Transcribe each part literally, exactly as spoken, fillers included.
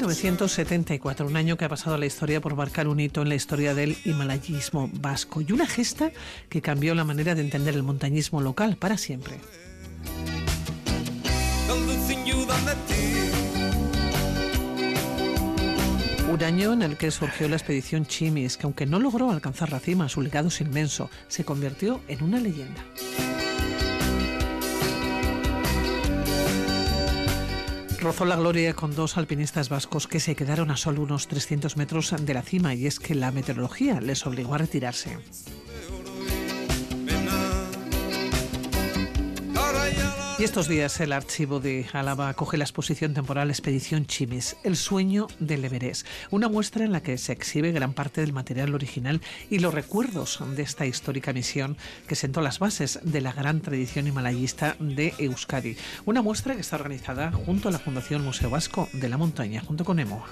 novecientos setenta y cuatro, un año que ha pasado a la historia por marcar un hito en la historia del himalayismo vasco y una gesta que cambió la manera de entender el montañismo local para siempre. Un año en el que surgió la expedición Chimis, que aunque no logró alcanzar la cima, su legado es inmenso, se convirtió en una leyenda. Rozó la gloria con dos alpinistas vascos que se quedaron a solo unos trescientos metros de la cima, y es que la meteorología les obligó a retirarse. Y estos días el archivo de Álava acoge la exposición temporal Expedición Chimis, el sueño del Everest, una muestra en la que se exhibe gran parte del material original y los recuerdos de esta histórica misión que sentó las bases de la gran tradición himalayista de Euskadi. Una muestra que está organizada junto a la Fundación Museo Vasco de la Montaña, junto con EMOA.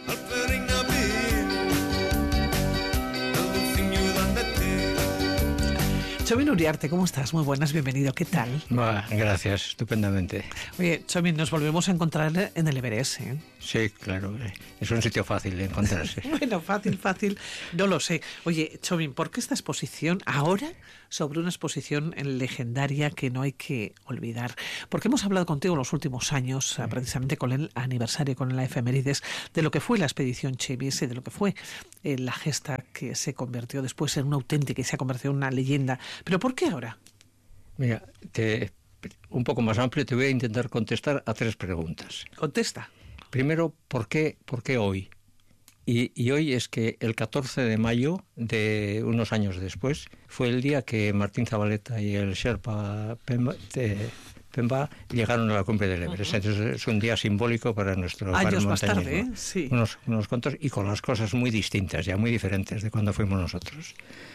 Txomin Uriarte, ¿cómo estás? Muy buenas, bienvenido. ¿Qué tal? Bah, gracias, estupendamente. Oye, Txomin, nos volvemos a encontrar en el Everest, ¿eh? Sí, claro, es un sitio fácil de encontrarse. Bueno, fácil, fácil, no lo sé. Oye, Txomin, ¿por qué esta exposición ahora sobre una exposición legendaria que no hay que olvidar? Porque hemos hablado contigo en los últimos años, sí, precisamente con el aniversario, con la efemérides, de lo que fue la expedición Chimis y de lo que fue eh, la gesta que se convirtió después en una auténtica y se ha convertido en una leyenda. ¿Pero por qué ahora? Mira, te, un poco más amplio, te voy a intentar contestar a tres preguntas. Contesta. Primero, ¿por qué, por qué hoy? Y, y hoy es que el catorce de mayo, de unos años después, fue el día que Martín Zabaleta y el Sherpa Pemba, de, Pemba llegaron a la cumbre del Everest. Uh-huh. Entonces es un día simbólico para nuestro años más montañismo. tarde, ¿eh? Sí. Unos, unos cuantos, y con las cosas muy distintas, ya muy diferentes de cuando fuimos nosotros.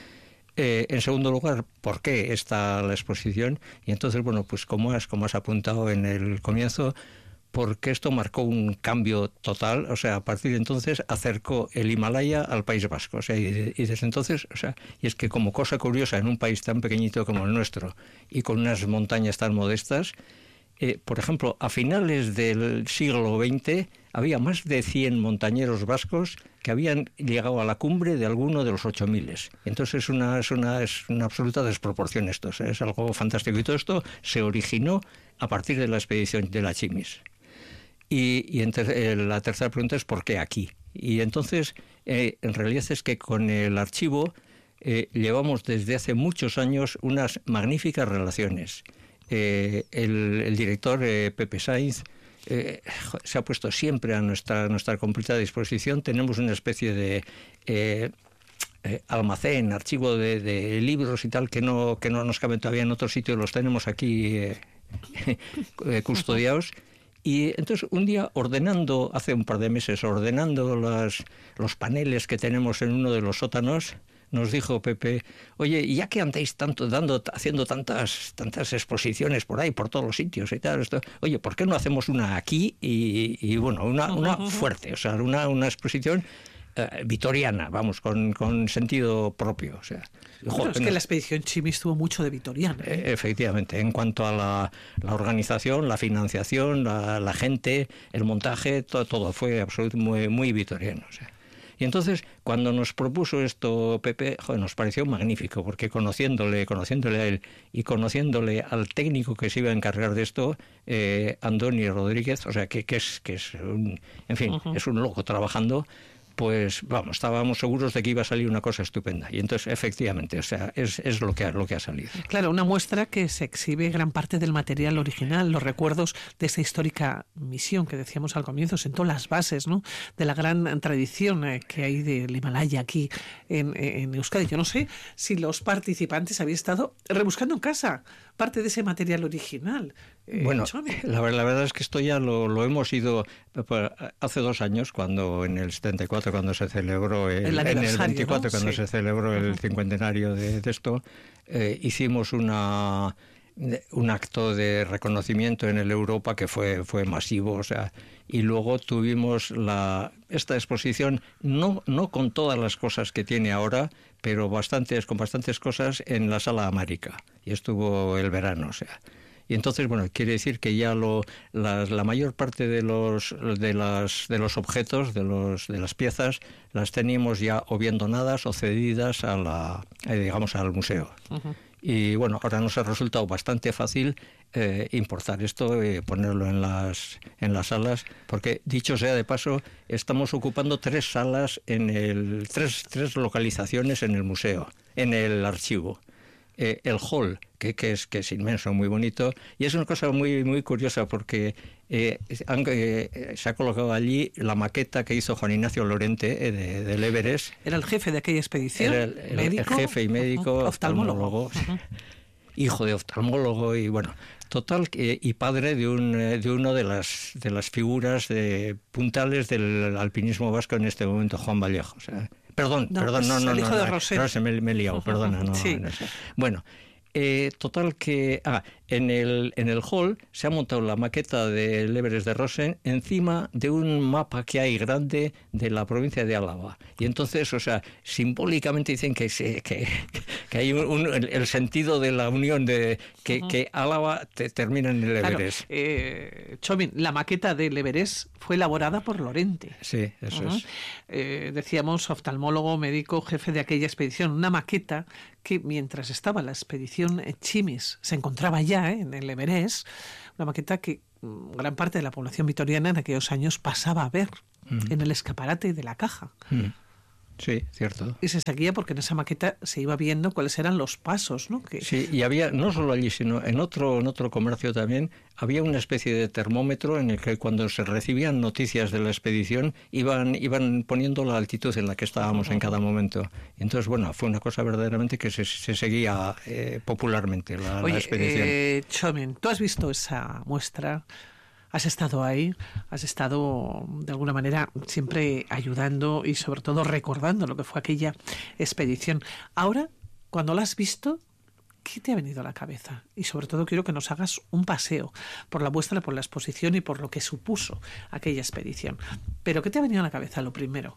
Eh, en segundo lugar, ¿por qué está la exposición? Y entonces, bueno, pues como has, como has apuntado en el comienzo, porque esto marcó un cambio total, o sea, a partir de entonces acercó el Himalaya al País Vasco, o sea, y, y desde entonces, o sea, y es que como cosa curiosa, en un país tan pequeñito como el nuestro, y con unas montañas tan modestas, eh, por ejemplo, a finales del siglo veinte había más de cien montañeros vascos que habían llegado a la cumbre de alguno de los ocho miles. Entonces es una, es una, es una absoluta desproporción esto, o sea, es algo fantástico. Y todo esto se originó a partir de la expedición de la Chimis. Y, y en ter, eh, la tercera pregunta es ¿por qué aquí? Y entonces, eh, en realidad es que con el archivo eh, llevamos desde hace muchos años unas magníficas relaciones. Eh, el, el director eh, Pepe Sainz eh, se ha puesto siempre a nuestra, nuestra completa disposición. Tenemos una especie de eh, eh, almacén, archivo de, de libros y tal que no, que no nos caben todavía en otro sitio, los tenemos aquí eh, custodiados. Y entonces un día ordenando, hace un par de meses, ordenando las, los paneles que tenemos en uno de los sótanos, nos dijo Pepe, oye, ya que andáis tanto dando, haciendo tantas, tantas exposiciones por ahí, por todos los sitios y tal, esto, oye, ¿por qué no hacemos una aquí y, y bueno, una, una fuerte, o sea, una, una exposición eh, vitoriana, vamos, con, con sentido propio, o sea. Bueno, joder, es que la expedición Chimis tuvo mucho de vitoriana, ¿eh? Efectivamente, en cuanto a la, la organización, la financiación, la, la gente, el montaje, todo, todo fue absolutamente muy, muy vitoriano, o sea. Y entonces, cuando nos propuso esto Pepe, joder, nos pareció magnífico, porque conociéndole, conociéndole a él y conociéndole al técnico que se iba a encargar de esto, eh, Andoni Rodríguez, o sea, que, que es, que es un, en fin, uh-huh. es un loco trabajando, pues vamos, estábamos seguros de que iba a salir una cosa estupenda. Y entonces, efectivamente, o sea, es, es lo que ha, lo que ha salido. Claro, una muestra que se exhibe gran parte del material original, los recuerdos de esta histórica misión que decíamos al comienzo, sentó las bases, ¿no?, de la gran tradición eh, que hay del Himalaya aquí en, en Euskadi. Yo no sé si los participantes habían estado rebuscando en casa parte de ese material original. Eh, bueno, la, la verdad es que esto ya lo, lo hemos ido hace dos años, cuando en el setenta y cuatro, cuando se celebró el, el en el veinticuatro, ¿no?, cuando sí. se celebró el uh-huh. cincuentenario de, de esto, eh, hicimos una un acto de reconocimiento en el Europa que fue fue masivo, o sea, y luego tuvimos la esta exposición no no con todas las cosas que tiene ahora, pero bastantes con bastantes cosas en la Sala América, y estuvo el verano, o sea. Y entonces, bueno, quiere decir que ya lo, la, la mayor parte de los, de, las, de los objetos, de, los, de las piezas, las teníamos ya o bien donadas o cedidas a la, eh, digamos, al museo. Uh-huh. Y bueno, ahora nos ha resultado bastante fácil eh, importar esto y ponerlo en las, en las salas, porque dicho sea de paso, estamos ocupando tres salas, en el tres, tres localizaciones en el museo, en el archivo. Eh, el hall, que, que, es, que es inmenso, muy bonito, y es una cosa muy, muy curiosa porque eh, han, eh, se ha colocado allí la maqueta que hizo Juan Ignacio Lorente eh, de, del Everest. Era el jefe de aquella expedición. Era el, el, ¿médico? El jefe y médico, uh-huh. oftalmólogo, uh-huh. hijo de oftalmólogo y bueno, total, eh, y padre de, un, de uno de las, de las figuras de, puntales del alpinismo vasco en este momento, Juan Vallejo. O sea, Perdón, no, perdón, no, no, el hijo no, de no, Roser. no, se me, me he liado, perdona, no, sí. no sé. Bueno, eh, total que ah, en el en el hall se ha montado la maqueta del Everest de Rosen encima de un mapa que hay grande de la provincia de Álava. Y entonces, o sea, simbólicamente dicen que se, que, que hay un, un, el, el sentido de la unión de que, uh-huh. que Álava te, termina en el Everest. Claro, eh, Chomin, la maqueta del Everest fue elaborada por Lorente. Sí, eso uh-huh. es. Eh, decíamos, oftalmólogo, médico, jefe de aquella expedición. Una maqueta que mientras estaba la expedición Chimis se encontraba ya ¿eh? en el Everest, una maqueta que gran parte de la población vitoriana en aquellos años pasaba a ver uh-huh. en el escaparate de la caja. Uh-huh. Sí, cierto. Y se seguía porque en esa maqueta se iba viendo cuáles eran los pasos, ¿no? Que... Sí, y había, no solo allí, sino en otro, en otro comercio también, había una especie de termómetro en el que cuando se recibían noticias de la expedición iban, iban poniendo la altitud en la que estábamos en cada momento. Y entonces, bueno, fue una cosa verdaderamente que se, se seguía eh, popularmente la, Oye, la expedición. Eh, Chomin, ¿tú has visto esa muestra? Has estado ahí, has estado de alguna manera siempre ayudando y sobre todo recordando lo que fue aquella expedición. Ahora, cuando la has visto, ¿qué te ha venido a la cabeza? Y sobre todo quiero que nos hagas un paseo por la muestra, por la exposición y por lo que supuso aquella expedición. Pero ¿qué te ha venido a la cabeza lo primero?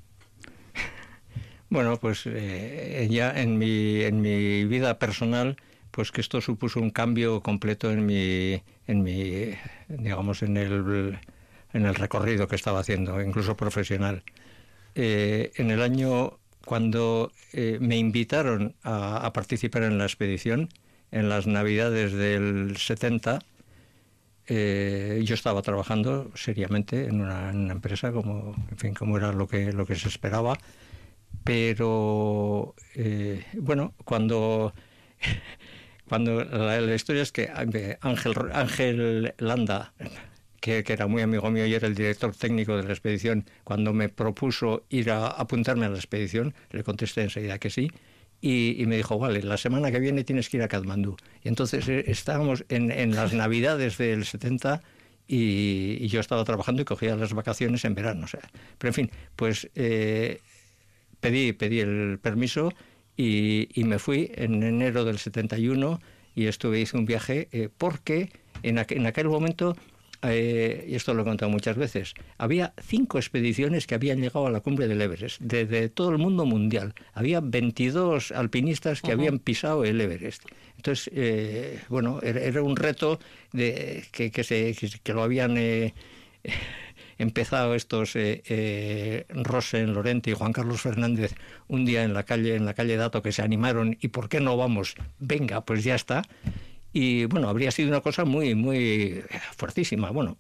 Bueno, pues eh, ya en mi, en mi vida personal, pues que esto supuso un cambio completo en mi, en mi, digamos, en el, en el recorrido que estaba haciendo, incluso profesional. Eh, en el año, cuando eh, me invitaron a, a participar en la expedición, en las Navidades del setenta, eh, yo estaba trabajando seriamente en una, en una empresa, como, en fin, como era lo que, lo que se esperaba, pero, eh, bueno, cuando... Cuando la, la historia es que Ángel, Ángel Landa, que, que era muy amigo mío y era el director técnico de la expedición, cuando me propuso ir a apuntarme a la expedición, le contesté enseguida que sí, y, y me dijo, vale, la semana que viene tienes que ir a Katmandú. Y entonces eh, estábamos en, en las Navidades del setenta y, y yo estaba trabajando y cogía las vacaciones en verano. O sea, pero en fin, pues eh, pedí, pedí el permiso. Y, y me fui en enero del setenta y uno y estuve, hice un viaje eh, porque en, aqu en aquel momento, eh, y esto lo he contado muchas veces, había cinco expediciones que habían llegado a la cumbre del Everest, de, de todo el mundo mundial. Había veintidós alpinistas que uh-huh. habían pisado el Everest. Entonces, eh, bueno, era, era un reto de, que, que, se, que, que lo habían... Eh, empezado estos eh, eh, Rosen, Lorente y Juan Carlos Fernández un día en la calle en la calle Dato, que se animaron y ¿por qué no vamos? Venga, pues ya está. Y bueno, habría sido una cosa muy muy fuertísima, bueno.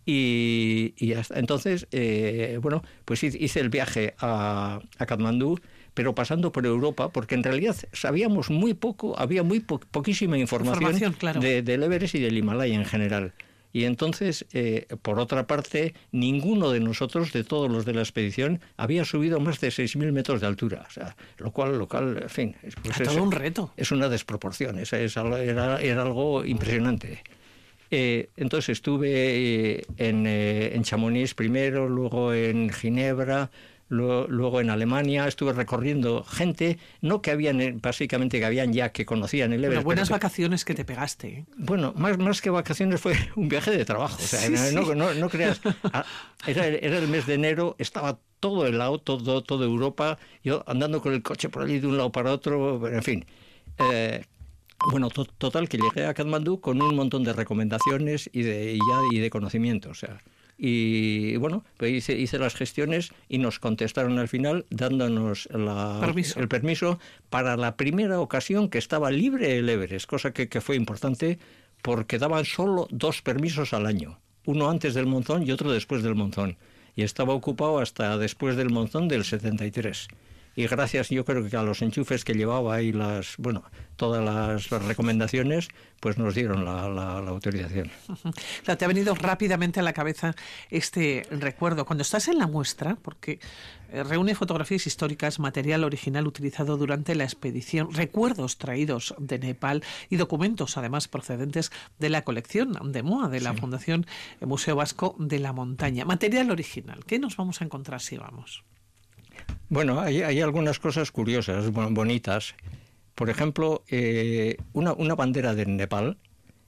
Y, y hasta entonces, eh, bueno, pues hice el viaje a, a Katmandú, pero pasando por Europa, porque en realidad sabíamos muy poco, había muy po poquísima información, información claro. de, del Everest y del Himalaya en general. Y entonces, eh, por otra parte, ninguno de nosotros, de todos los de la expedición, había subido más de seis mil metros de altura. O sea, lo cual, lo cual en fin... Pues es todo un reto. Es una desproporción, es, es, era, era algo impresionante. Eh, entonces estuve en, eh, en Chamonix primero, luego en Ginebra... Luego en Alemania estuve recorriendo gente, no que habían, básicamente que habían ya, que conocían el Everest. Bueno, buenas pero, vacaciones que te pegaste. ¿eh? Bueno, más, más que vacaciones fue un viaje de trabajo. O sea, sí, no, sí. No, no, no creas. Era, era el mes de enero, estaba todo helado, todo, toda Europa, yo andando con el coche por allí de un lado para otro, en fin. Eh, Bueno, to- total, que llegué a Katmandú con un montón de recomendaciones y de, y ya, y de conocimientos, o sea... Y bueno, pues hice, hice las gestiones y nos contestaron al final dándonos la, permiso. el permiso para la primera ocasión que estaba libre el Everest, cosa que, que fue importante porque daban solo dos permisos al año, uno antes del monzón y otro después del monzón, y estaba ocupado hasta después del monzón del setenta y tres. Y gracias, yo creo que a los enchufes que llevaba y las, bueno, todas las, las recomendaciones, pues nos dieron la, la, la autorización. Uh-huh. Claro, te ha venido rápidamente a la cabeza este recuerdo. Cuando estás en la muestra, porque reúne fotografías históricas, material original utilizado durante la expedición, recuerdos traídos de Nepal y documentos, además, procedentes de la colección de M O A, de la sí. Fundación Museo Vasco de la Montaña. Material original. ¿Qué nos vamos a encontrar si vamos? Bueno, hay, hay algunas cosas curiosas, bonitas. Por ejemplo, eh, una, una bandera de Nepal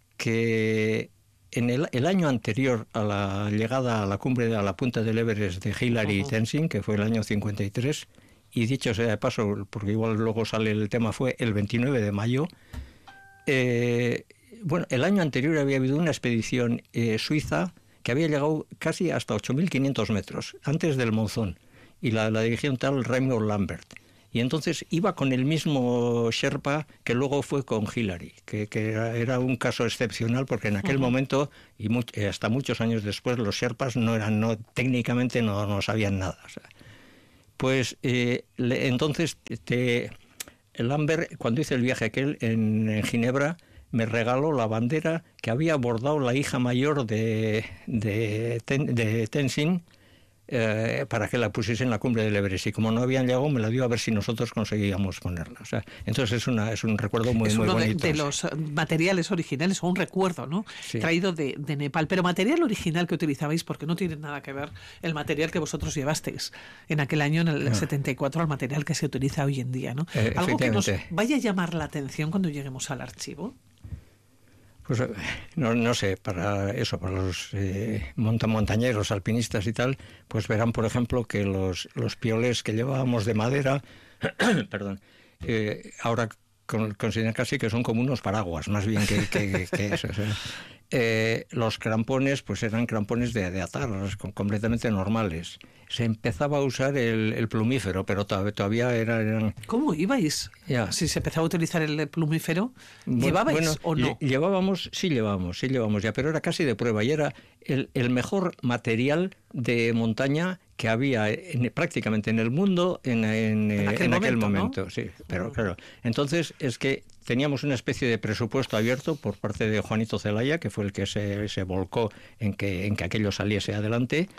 que en el, el año anterior a la llegada a la cumbre, a la punta del Everest de Hillary uh-huh. y Tenzing, que fue el año cincuenta y tres, y dicho sea de paso, porque igual luego sale el tema, fue el veintinueve de mayo, eh, bueno, el año anterior había habido una expedición eh, suiza que había llegado casi hasta ocho mil quinientos metros, antes del monzón. Y la, la dirigía un tal Raymond Lambert. Y entonces iba con el mismo Sherpa que luego fue con Hillary, que, que era, era un caso excepcional porque en aquel uh-huh. momento y much, hasta muchos años después los Sherpas no eran, no, técnicamente no, no sabían nada. O sea, pues eh, le, entonces te, Lambert, cuando hice el viaje aquel en, en Ginebra, me regaló la bandera que había bordado la hija mayor de, de, de, de Tenzing, Eh, para que la pusiese en la cumbre del Everest, y como no habían llegado me la dio a ver si nosotros conseguíamos ponerla. O sea, entonces es una es un recuerdo muy, es muy uno bonito. de, de los materiales originales, o un recuerdo, ¿no? Sí. Traído de, de Nepal. Pero material original que utilizabais, porque no tiene nada que ver el material que vosotros llevasteis en aquel año, en el ah. setenta y cuatro, al material que se utiliza hoy en día, ¿no? Eh, Algo que nos vaya a llamar la atención cuando lleguemos al archivo. Pues no, no sé, para eso, para los eh, montañeros, alpinistas y tal, pues verán, por ejemplo, que los, los pioles que llevábamos de madera, perdón, eh, ahora con, consideran casi que son como unos paraguas, más bien que, que, que eso. O sea, eh, los crampones, pues eran crampones de, de atar, completamente normales. Se empezaba a usar el, el plumífero, pero todavía, todavía era, eran... ¿Cómo ibais? Ya. Si se empezaba a utilizar el plumífero, ¿llevabais bueno, o no? Llevábamos, sí llevábamos, sí llevábamos ya, pero era casi de prueba y era el, el mejor material de montaña que había en, prácticamente en el mundo en, en, en aquel en momento, aquel momento ¿no? Sí, pero uh-huh. claro. Entonces es que teníamos una especie de presupuesto abierto por parte de Juanito Zelaya, que fue el que se, se volcó en que, en que aquello saliese adelante.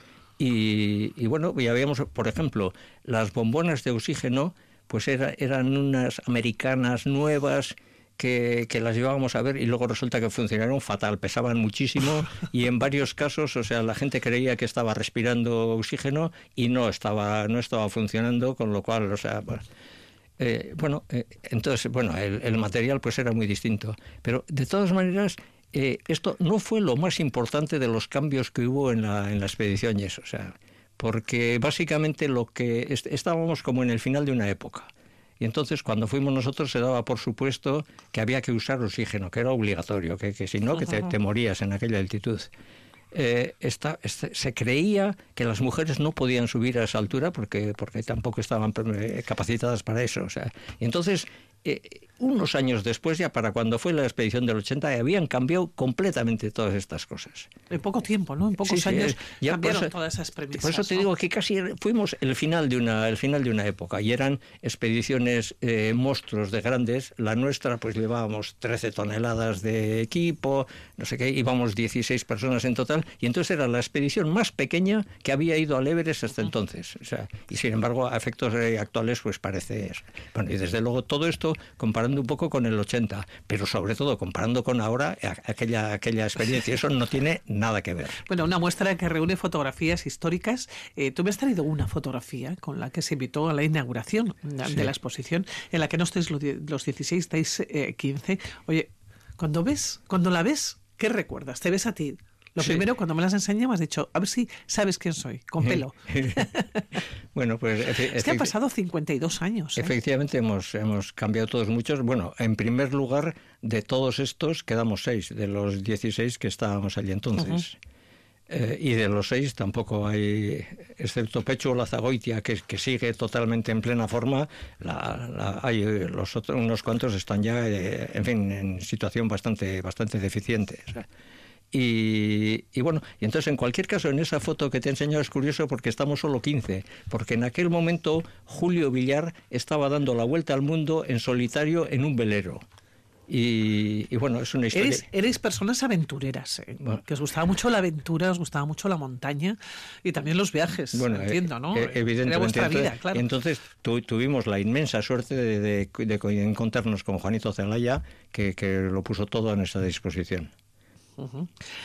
Y, y bueno, ya habíamos, por ejemplo, las bombonas de oxígeno, pues era, eran unas americanas nuevas que, que las llevábamos a ver y luego resulta que funcionaron fatal, pesaban muchísimo y en varios casos, o sea, la gente creía que estaba respirando oxígeno y no estaba, no estaba funcionando, con lo cual, o sea... Pues, eh, bueno, eh, entonces, bueno, el, el material pues era muy distinto, pero de todas maneras... Eh, esto no fue lo más importante de los cambios que hubo en la, en la expedición y eso, o sea, porque básicamente lo que est- estábamos como en el final de una época y entonces cuando fuimos nosotros se daba por supuesto que había que usar oxígeno, que era obligatorio, que, que si no que te, te morías en aquella altitud. Eh, esta, este, se creía que las mujeres no podían subir a esa altura porque, porque tampoco estaban capacitadas para eso, o sea, y entonces eh, unos años después, ya para cuando fue la expedición del ochenta, habían cambiado completamente todas estas cosas. En poco tiempo, ¿no? En pocos sí, sí, años ya cambiaron eso, todas esas premisas. Por eso te ¿no? digo que casi fuimos el final de una, el final de una época y eran expediciones eh, monstruos de grandes. La nuestra, pues llevábamos trece toneladas de equipo, no sé qué, íbamos dieciséis personas en total y entonces era la expedición más pequeña que había ido al Everest hasta uh-huh. entonces. O sea, y sin embargo, a efectos eh, actuales, pues parece... Bueno, y desde luego todo esto comparando un poco con el ochenta, pero sobre todo comparando con ahora, aquella, aquella experiencia, eso no tiene nada que ver. Bueno, una muestra que reúne fotografías históricas. Eh, tú me has traído una fotografía con la que se invitó a la inauguración de sí. la exposición, en la que no estáis los dieciséis, estáis eh, quince. Oye, cuando ves, cuando la ves, ¿qué recuerdas? ¿Te ves a ti Lo Sí. primero, cuando me las enseñas, me has dicho, a ver si sabes quién soy, con pelo. Bueno, pues... efe- Es que han efecti- pasado cincuenta y dos años. ¿eh? Efectivamente hemos, hemos cambiado todos muchos. Bueno, en primer lugar, de todos estos quedamos seis, de los dieciséis que estábamos allí entonces. Eh, y de los seis tampoco hay, excepto Pecho Lazagoitia, que, que sigue totalmente en plena forma, la, la- hay los otros, unos cuantos están ya, eh, en fin, en situación bastante, bastante deficiente. O sea, Y, y bueno, y entonces en cualquier caso en esa foto que te he enseñado es curioso porque estamos solo quince, porque en aquel momento Julio Villar estaba dando la vuelta al mundo en solitario en un velero. Y, y bueno, es una historia... Eres, eres personas aventureras, ¿eh? Bueno. Que os gustaba mucho la aventura, os gustaba mucho la montaña y también los viajes, Bueno, entiendo, eh, ¿no? eh, evidentemente. Era vuestra entonces, vida, claro. Entonces tu- tuvimos la inmensa suerte de, de- de co- encontrarnos con Juanito Zelaya, que, que lo puso todo a nuestra disposición. Ujú.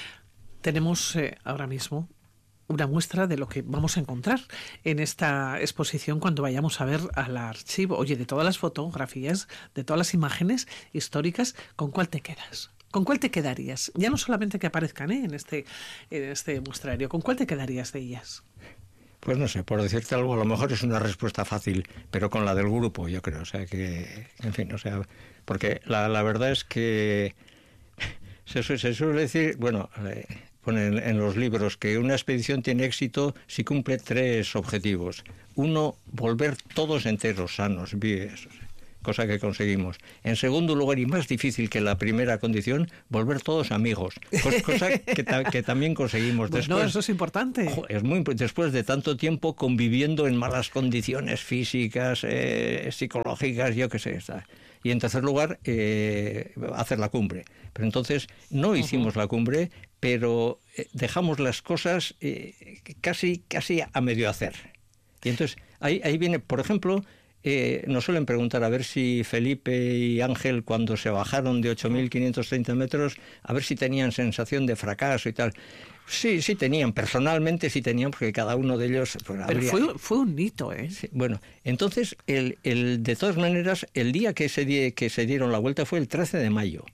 Tenemos eh, ahora mismo una muestra de lo que vamos a encontrar en esta exposición cuando vayamos a ver al archivo. Oye, de todas las fotografías, de todas las imágenes históricas, ¿con cuál te quedas? ¿Con cuál te quedarías? Ya no solamente que aparezcan ¿eh? en, este, en este muestrario, ¿con cuál te quedarías de ellas? Pues no sé, por decirte algo, a lo mejor es una respuesta fácil, pero con la del grupo, yo creo. O sea que, en fin, o sea, porque la, la verdad es que se, su- se suele decir, bueno, eh, ponen en los libros que una expedición tiene éxito si cumple tres objetivos. Uno, volver todos enteros, sanos, vivos, cosa que conseguimos. En segundo lugar, y más difícil que la primera condición, volver todos amigos, cos- cosa que, ta- que también conseguimos. Pues Después, no, eso es importante. Jo, es muy imp- después de tanto tiempo conviviendo en malas condiciones físicas, eh, psicológicas, yo qué sé. Está. Y en tercer lugar, eh, hacer la cumbre. Pero entonces no hicimos la cumbre, pero eh, dejamos las cosas eh, casi, casi a medio hacer. Y entonces ahí, ahí viene, por ejemplo, eh, nos suelen preguntar a ver si Felipe y Ángel, cuando se bajaron de ocho mil quinientos treinta metros, a ver si tenían sensación de fracaso y tal. Sí, sí tenían, personalmente sí tenían, porque cada uno de ellos... Pues, Pero habría- fue, fue un hito, ¿eh? Sí, bueno, entonces, el, el, de todas maneras, el día que se, di- que se dieron la vuelta fue el trece de mayo.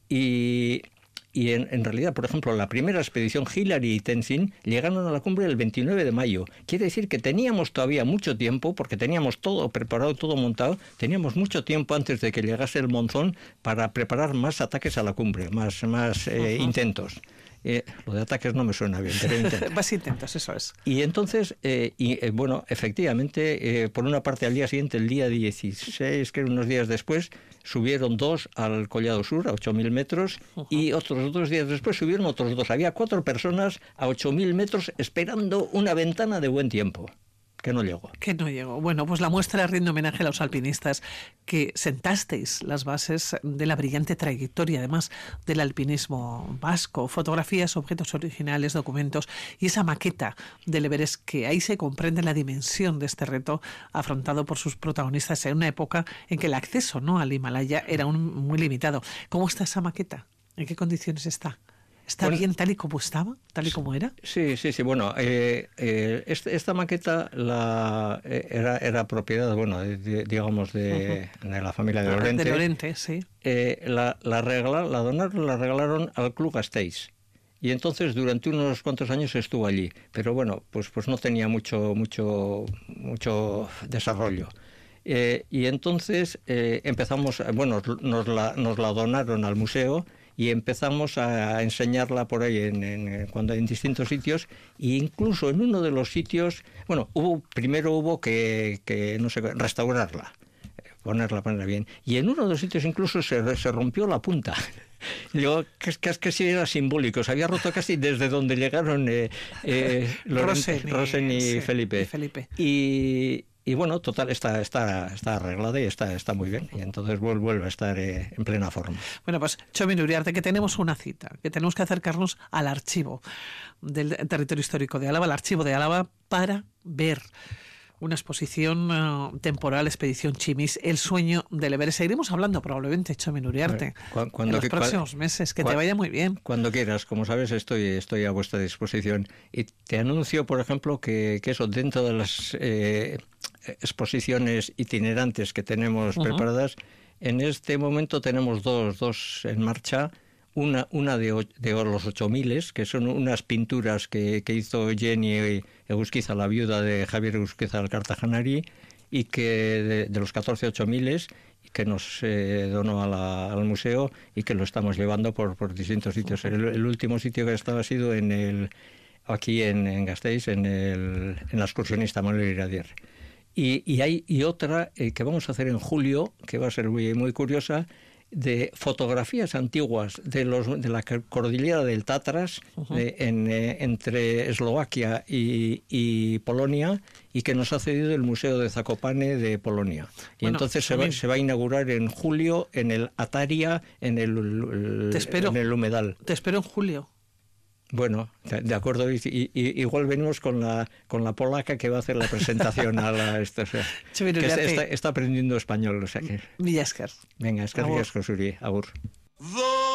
Y, y en, en realidad, por ejemplo, la primera expedición, Hillary y Tenzin, llegaron a la cumbre el veintinueve de mayo. Quiere decir que teníamos todavía mucho tiempo, porque teníamos todo preparado, todo montado, teníamos mucho tiempo antes de que llegase el monzón para preparar más ataques a la cumbre, más, más eh, intentos. Eh, lo de ataques no me suena bien, pero intentos. Más intentos, eso es. Y entonces, eh, y, eh, bueno, efectivamente, eh, por una parte al día siguiente, el día dieciséis, que unos días después, subieron dos al Collado Sur a ocho mil metros uh-huh. y otros dos días después subieron otros dos. Había cuatro personas a ocho mil metros esperando una ventana de buen tiempo. Que no llegó. Que no llegó. Bueno, pues la muestra rinde homenaje a los alpinistas que sentasteis las bases de la brillante trayectoria, además, del alpinismo vasco. Fotografías, objetos originales, documentos y esa maqueta del Everest, que ahí se comprende la dimensión de este reto afrontado por sus protagonistas en una época en que el acceso, ¿no?, al Himalaya era un, muy limitado. ¿Cómo está esa maqueta? ¿En qué condiciones está? ¿Está bueno, bien tal y como estaba, tal y como era? Sí, sí, sí. Bueno, eh, eh, esta, esta maqueta la, eh, era, era propiedad, bueno, de, de, digamos, de, uh-huh. de la familia de Lorente. De Lorente, sí. Eh, la, la, regala, la donaron, la regalaron al Club Gasteiz. Y entonces durante unos cuantos años estuvo allí. Pero bueno, pues, pues no tenía mucho, mucho, mucho desarrollo. Eh, y entonces eh, empezamos, bueno, nos la, nos la donaron al museo y empezamos a enseñarla por ahí en, en, cuando en distintos sitios, e incluso en uno de los sitios, bueno, hubo primero hubo que, que no sé, restaurarla, ponerla, ponerla bien, y en uno de los sitios incluso se, se rompió la punta. Digo, que es que, es que sí era simbólico, se había roto casi desde donde llegaron eh, eh, Rosen, y, Rosen y, sí, Felipe. y Felipe. Y, Y bueno, total, está, está, está arreglada y está, está muy bien. Y entonces vuelve a estar eh, en plena forma. Bueno, pues Txomin Uriarte, que tenemos una cita, que tenemos que acercarnos al archivo del territorio histórico de Álava, al archivo de Álava, para ver una exposición uh, temporal, Expedición Chimis, el sueño del Everest. Seguiremos hablando probablemente, Txomin Uriarte, cuando, cuando, en los próximos cuando, meses. Que cuando, te vaya muy bien. Cuando quieras. Como sabes, estoy, estoy a vuestra disposición. Y te anuncio, por ejemplo, que, que eso, dentro de las eh, exposiciones itinerantes que tenemos uh-huh. preparadas, en este momento tenemos dos, dos en marcha. una, una de, o, de los ocho miles, que son unas pinturas que, que hizo Jenny Egusquiza, la viuda de Javier Egusquiza del Cartajanari, y que de, de los catorce ocho miles, que nos eh, donó a la, al museo y que lo estamos llevando por, por distintos sitios. El, el último sitio que ha estado ha sido en el, aquí en, en Gasteiz, en, el, en la excursionista Manuel Iradier. Y, y hay y otra eh, que vamos a hacer en julio, que va a ser muy, muy curiosa, de fotografías antiguas de los de la cordillera del Tatras, uh-huh. de, en, eh, entre Eslovaquia y, y Polonia, y que nos ha cedido el Museo de Zakopane de Polonia. Y bueno, entonces se va, se va a inaugurar en julio en el Ataria, en el, el, te espero, en el humedal. Te espero en julio. Bueno, de acuerdo, y, y, y, igual venimos con la con la polaca que va a hacer la presentación a la esto, o sea, que está, está, está aprendiendo español, o sea que Mila esker. Venga, eskerrik asko zuri, agur.